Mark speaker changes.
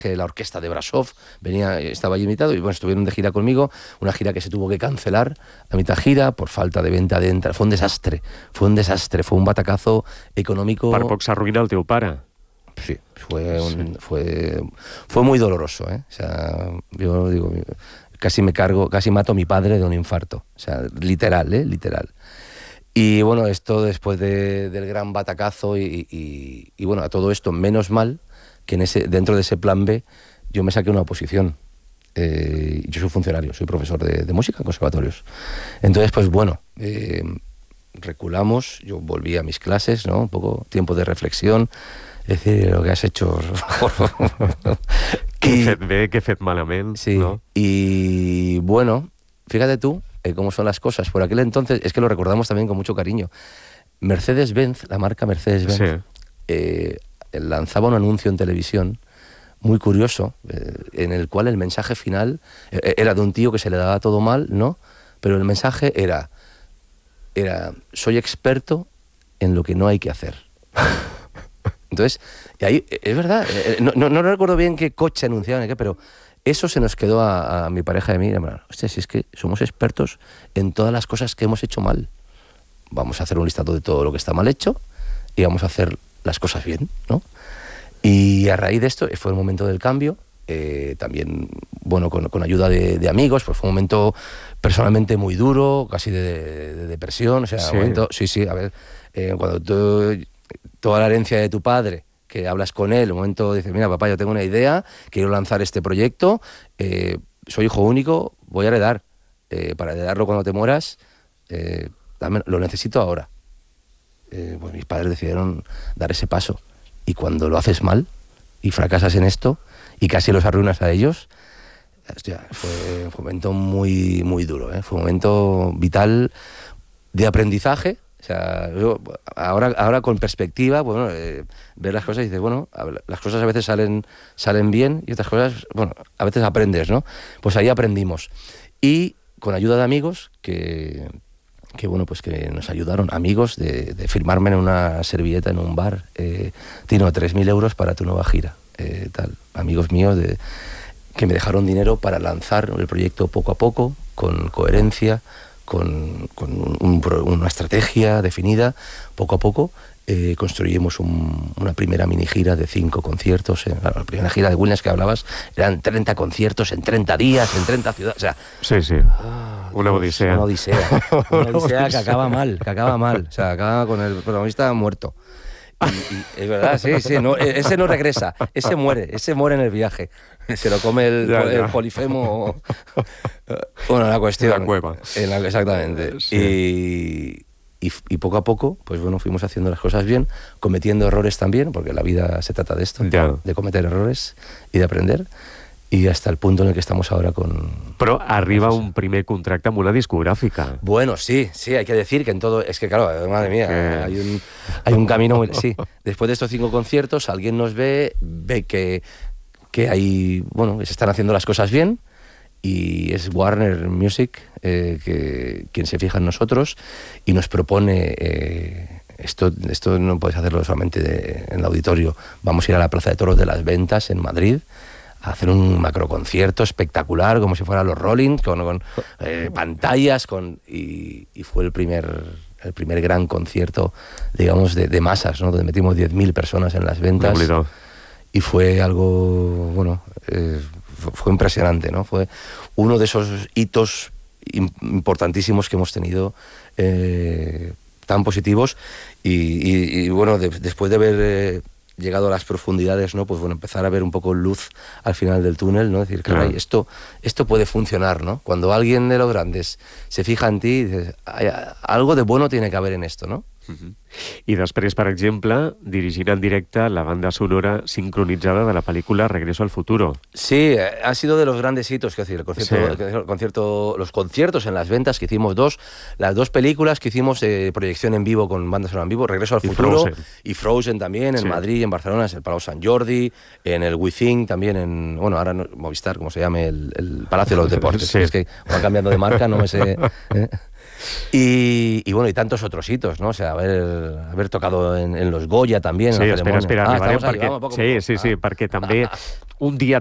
Speaker 1: que la orquesta de Brasov estaba allí invitado y bueno, estuvieron de gira conmigo, una gira que se tuvo que cancelar a mitad gira por falta de venta de entradas. Fue un desastre, fue un batacazo económico.
Speaker 2: Per poc s'arruïna el teu pare.
Speaker 1: Sí, fue muy doloroso, ¿eh? O sea, yo digo, casi mato a mi padre de un infarto, o sea, literal, literal. Y bueno, esto después del gran batacazo y bueno, a todo esto, menos mal que dentro de ese plan B yo me saqué una oposición. Yo soy funcionario, soy profesor de música en conservatorios. Entonces, pues bueno, reculamos, yo volví a mis clases, ¿no? Un poco tiempo de reflexión, es decir, lo que has hecho...
Speaker 2: Què he fet bé, què he fet malament,
Speaker 1: sí,
Speaker 2: ¿no?
Speaker 1: Y bueno, fíjate tú cómo son las cosas. Por aquel entonces, es que lo recordamos también con mucho cariño, Mercedes-Benz, la marca Mercedes-Benz, sí, lanzaba un anuncio en televisión muy curioso, en el cual el mensaje final era de un tío que se le daba todo mal, ¿no? Pero el mensaje era soy experto en lo que no hay que hacer. Entonces, y ahí, es verdad, no recuerdo bien qué coche anunciaban, pero eso se nos quedó a mi pareja y a mí. Hostia, si es que somos expertos en todas las cosas que hemos hecho mal. Vamos a hacer un listado de todo lo que está mal hecho y vamos a hacer las cosas bien, ¿no? Y a raíz de esto fue el momento del cambio, también, bueno, con ayuda de amigos, pues fue un momento personalmente muy duro, casi de depresión, o sea,
Speaker 2: sí.
Speaker 1: Un momento, sí, a ver, cuando toda la herencia de tu padre, que hablas con él, un momento dices, mira papá, yo tengo una idea, quiero lanzar este proyecto, soy hijo único, voy a heredar, para heredarlo cuando te mueras, lo necesito ahora. Pues mis padres decidieron dar ese paso. Y cuando lo haces mal y fracasas en esto y casi los arruinas a ellos, hostia, fue un momento muy, muy duro, ¿eh? Fue un momento vital de aprendizaje. O sea, yo ahora con perspectiva, bueno, ver las cosas y dices, bueno, las cosas a veces salen bien y otras cosas, bueno, a veces aprendes, ¿no? Pues ahí aprendimos. Y con ayuda de amigos que bueno, pues que nos ayudaron, amigos, de firmarme en una servilleta en un bar, Tino, 3.000 euros para tu nueva gira, tal. Amigos míos que me dejaron dinero para lanzar el proyecto poco a poco, con coherencia, con una estrategia definida, poco a poco. Construimos una primera mini gira de 5 conciertos. La primera gira de Williams que hablabas eran 30 conciertos en 30 días, en 30 ciudades. O sea,
Speaker 2: sí. Una odisea.
Speaker 1: Una odisea que acaba mal. O sea, acaba con el protagonista muerto. Y es verdad, sí, no, ese no regresa, ese muere en el viaje. Se lo come el Polifemo. Bueno, la cuestión.
Speaker 2: En la cueva.
Speaker 1: Exactamente.
Speaker 2: Sí.
Speaker 1: Y poco a poco, pues bueno, fuimos haciendo las cosas bien, cometiendo errores también, porque la vida se trata de esto, de cometer errores y de aprender, y hasta el punto en el que estamos ahora con...
Speaker 2: Però arriba un primer contracte amb una discogràfica.
Speaker 1: Bueno, sí, hay que decir que en todo... Es que claro, madre mía, hay un camino muy... Sí, después de estos 5 conciertos, alguien nos ve que hay... Bueno, que se están haciendo las cosas bien, y es Warner Music quien se fija en nosotros y nos propone esto no puedes hacerlo solamente en el auditorio, vamos a ir a la Plaza de Toros de las Ventas en Madrid a hacer un macroconcierto espectacular como si fuera los Rollins con pantallas y fue el primer gran concierto, digamos, de masas, ¿no? Donde metimos 10.000 personas en las ventas y fue algo, bueno, fue impresionante, ¿no? Fue uno de esos hitos importantísimos que hemos tenido, tan positivos y bueno, después de haber llegado a las profundidades, ¿no? Pues bueno, empezar a ver un poco luz al final del túnel, ¿no? Decir, caray, esto puede funcionar, ¿no? Cuando alguien de los grandes se fija en ti, dices, algo de bueno tiene que haber en esto, ¿no?
Speaker 2: I després, per exemple, dirigint en directe la banda sonora sincronitzada de la pel·lícula Regreso al Futuro.
Speaker 1: Sí, ha sido de los grandes hitos, es decir, los conciertos en las ventas que hicimos las dos películas que hicimos de proyección en vivo con banda sonora en vivo, Regreso al Futuro y Frozen también, en Madrid y en Barcelona, en el Palau Sant Jordi, en el Withing también, en, bueno, ahora Movistar, como se llame, el Palacio de los Deportes. Es que van cambiando de marca, no me sé... Y bueno, y tantos otros hitos, ¿no? O sea, haber tocado en los Goya también.
Speaker 2: Sí,
Speaker 1: en la
Speaker 2: espera,
Speaker 1: ceremonia.
Speaker 2: arribarem
Speaker 1: estamos ahí,
Speaker 2: perquè...
Speaker 1: vamos, poco a
Speaker 2: Sí,
Speaker 1: poco.
Speaker 2: sí, sí, perquè també un dia